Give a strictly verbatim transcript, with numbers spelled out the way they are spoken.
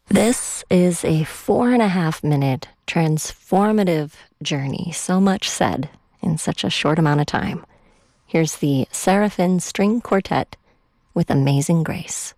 This is a four and a half minute transformative journey. So much said in such a short amount of time. Here's the Seraphim String Quartet with Amazing Grace.